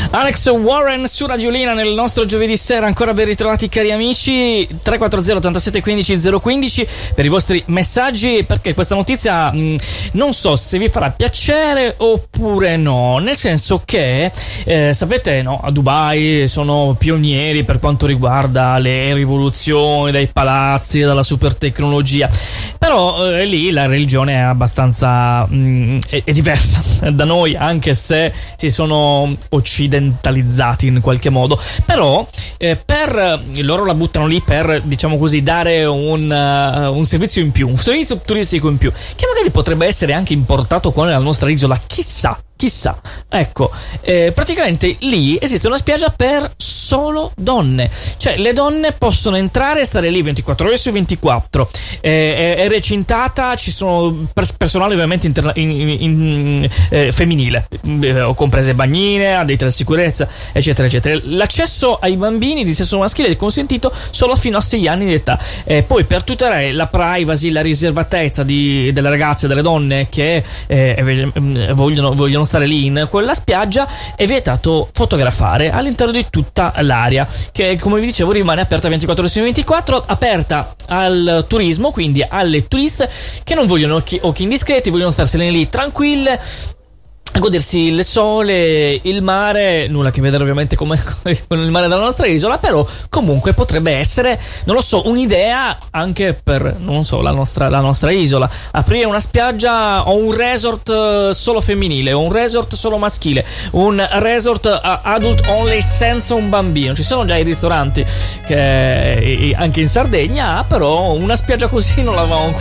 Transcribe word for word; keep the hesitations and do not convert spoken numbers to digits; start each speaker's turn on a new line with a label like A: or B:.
A: Alex Warren su Radiolina nel nostro giovedì sera. Ancora ben ritrovati cari amici. Tre quattro zero ottantasette quindici zero quindici per i vostri messaggi, perché questa notizia mh, non so se vi farà piacere oppure no, nel senso che eh, sapete, no, a Dubai sono pionieri per quanto riguarda le rivoluzioni dai palazzi, dalla super tecnologia, però eh, lì la religione è abbastanza mh, è, è diversa da noi, anche se si sono occidentalizzati in qualche modo. Però eh, per loro la buttano lì per, diciamo così, dare un, uh, un servizio in più, un servizio turistico in più, che magari potrebbe essere anche importato qua nella nostra isola, chissà. Chissà, ecco, eh, praticamente lì esiste una spiaggia per solo donne, cioè le donne possono entrare e stare lì ventiquattro ore su ventiquattro, eh, è, è recintata, ci sono pers- personale ovviamente interna- in, in, in, eh, femminile, eh, comprese bagnine, addette alla sicurezza, eccetera, eccetera. L'accesso ai bambini di sesso maschile è consentito solo fino a sei anni di età, eh, poi per tutelare la privacy, la riservatezza di, delle ragazze e delle donne che eh, vogliono, vogliono stare lì in quella spiaggia, è vietato fotografare all'interno di tutta l'area, che come vi dicevo rimane aperta ventiquattro ore su ventiquattro, aperta al turismo, quindi alle turiste che non vogliono occhi, occhi indiscreti, vogliono starsene lì tranquille a godersi il sole, il mare, nulla a che vedere ovviamente come con il mare della nostra isola, però comunque potrebbe essere, non lo so, un'idea anche per, non so, la nostra, la nostra isola, aprire una spiaggia o un resort solo femminile, o un resort solo maschile, un resort adult only senza un bambino. Ci sono già i ristoranti che anche in Sardegna, però una spiaggia così non l'avevamo